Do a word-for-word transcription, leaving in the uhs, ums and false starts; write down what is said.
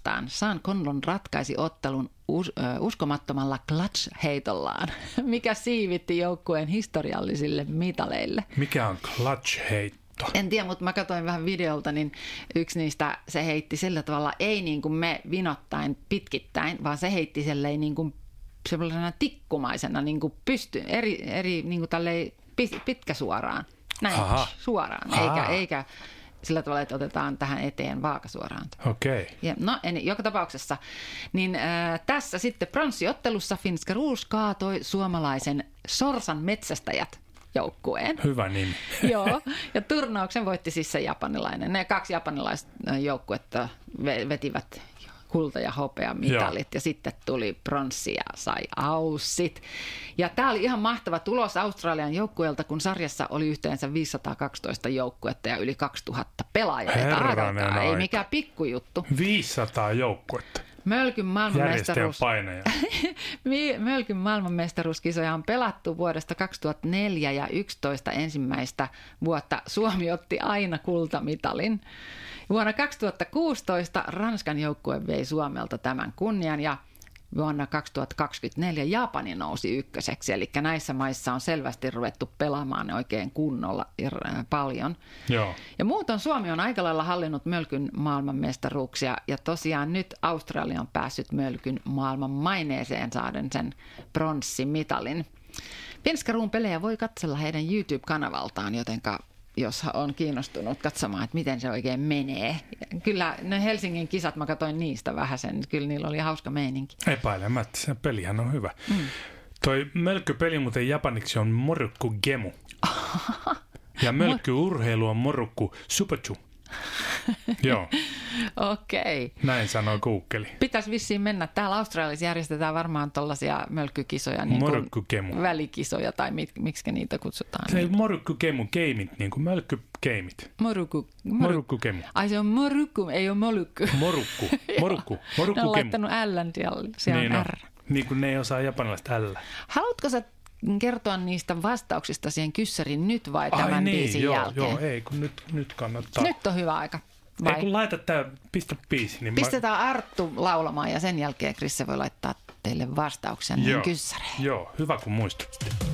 vastaan. Sean Conlon ratkaisi ottelun us- ö, uskomattomalla clutch-heitollaan, mikä siivitti joukkueen historiallisille mitaleille. Mikä on clutch-heitto? En tiedä, mutta mä katsoin vähän videolta, niin yksi niistä se heitti sillä tavalla, ei niin kuin me vinottain pitkittäin, vaan se heitti silleen niin kuin sellaisena tikkumaisena niin kuin pysty, eri, eri niin kuin tälleen pitkäsuoraan, näin Aha. suoraan, eikä, eikä sillä tavalla, että otetaan tähän eteen vaakasuoraan. Okei. Okay. Ja, no, en, joka tapauksessa. Niin äh, tässä sitten pronssiottelussa Finska Rouge kaatoi suomalaisen Sorsan metsästäjät joukkueen. Hyvä nimi. Joo, ja turnauksen voitti siis se japanilainen. Ne kaksi japanilaista joukkuetta vetivät kulta- ja hopea mitalit. Joo. Ja sitten tuli pronssi ja sai aussit. Ja tämä oli ihan mahtava tulos Australian joukkueelta, kun sarjassa oli yhteensä viisisataakaksitoista joukkuetta ja yli kaksituhatta pelaajaa. Ei mikään pikkujuttu. viisisataa joukkuetta. Mölkyn maailmanmestaruus... painaja. Mölkyn maailmanmestaruuskisoja on pelattu vuodesta kaksituhattaneljä ja yksitoista ensimmäistä vuotta. Suomi otti aina kultamitalin. Vuonna kaksituhattakuusitoista Ranskan joukkue vei Suomelta tämän kunnian ja vuonna kaksituhattakaksikymmentäneljä Japani nousi ykköseksi. Eli näissä maissa on selvästi ruvettu pelaamaan oikein kunnolla paljon. Joo. Ja muuten Suomi on aika lailla hallinnut mölkyn maailmanmestaruuksia ja tosiaan nyt Australia on päässyt mölkyn maailman maineeseen saaden sen pronssimitalin. Finska Rougen pelejä voi katsella heidän YouTube-kanavaltaan, jotenka jos on kiinnostunut katsomaan, että miten se oikein menee. Kyllä ne Helsingin kisat, mä katsoin niistä vähän sen, kyllä niillä oli hauska meininki. Epäilemättä, se pelihän on hyvä. Mm. Toi mölkkypeli muuten japaniksi on morukku gemu. Ja mölkkyurheilu on morukku supachu. Joo. Okei. Okay. Näin sanoi Google. Pitäisi vissiin mennä. Täällä Australiassa järjestetään varmaan tollaisia mölkkykisoja. Niin morukkukemu. Välikisoja tai mit, miksi niitä kutsutaan. Se on morukkukemu, keimit, niin kuin mölkkykeimit. Morukku. Morukkukemu. Ai se on morukku, ei ole molukku. Morukku. Morukku. Morukkukemu. Ne on laittanut L:n siellä, siellä niin on R. No, niin kuin ne ei osaa japanilaista L. Haluatko sä kertoa niistä vastauksista siihen kyssäriin nyt vai Ai tämän niin, biisin joo, jälkeen? Joo, ei kun nyt, nyt kannattaa. Nyt on hyvä aika. Vai? Ei kun laita tää, pistä biisi. Niin pistetään mä... Arttu laulamaan ja sen jälkeen Krisse voi laittaa teille vastauksen niin kyssäreihin. Joo, hyvä kun muistutti.